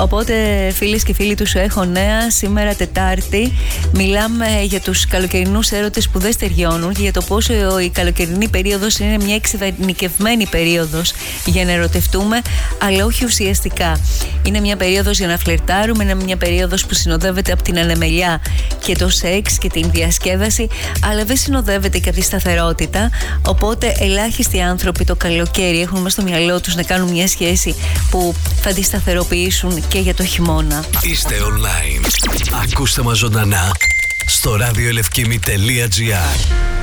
Οπότε, φίλες και φίλοι του Σου Έχω Νέα, σήμερα Τετάρτη μιλάμε για τους καλοκαιρινούς έρωτες που δεν στεριώνουν και για το πόσο η καλοκαιρινή περίοδος είναι μια εξειδανικευμένη περίοδος για να ερωτευτούμε, αλλά όχι ουσιαστικά. Είναι μια περίοδος για να φλερτάρουμε, είναι μια περίοδος που συνοδεύεται από την ανεμελιά και το σεξ και την διασκέδαση, αλλά δεν συνοδεύεται και από τη σταθερότητα. Οπότε ελάχιστοι άνθρωποι το καλοκαίρι έχουν μέσα στο μυαλό τους να κάνουν μια σχέση που θα τη σταθεροποιήσουν και για το χειμώνα. Είστε online. Ακούστε μας ζωντανά στο radioelefkimi.gr.